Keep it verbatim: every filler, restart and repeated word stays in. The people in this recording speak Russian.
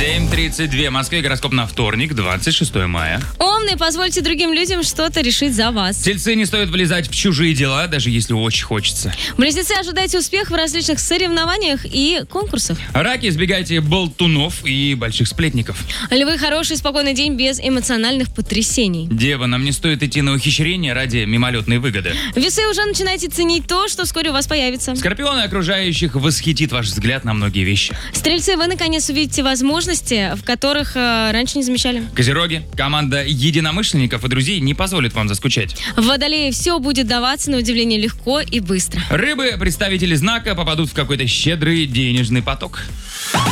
семь тридцать два. В Москве гороскоп на вторник, двадцать шестое мая. Умные, позвольте другим людям что-то решить за вас. Тельцы, не стоит влезать в чужие дела, даже если очень хочется. Близнецы, ожидайте успех в различных соревнованиях и конкурсах. Раки, избегайте болтунов и больших сплетников. Львы, хороший, спокойный день без эмоциональных потрясений. Дева, нам не стоит идти на ухищрение ради мимолетной выгоды. Весы, уже начинайте ценить то, что вскоре у вас появится. Скорпионы, окружающих восхитит ваш взгляд на многие вещи. Стрельцы, вы наконец увидите возможности, в которых э, раньше не замечали. Козероги, команда единомышленников и друзей не позволит вам заскучать. Водолеи, все будет даваться на удивление легко и быстро. Рыбы, представители знака, попадут в какой-то щедрый денежный поток.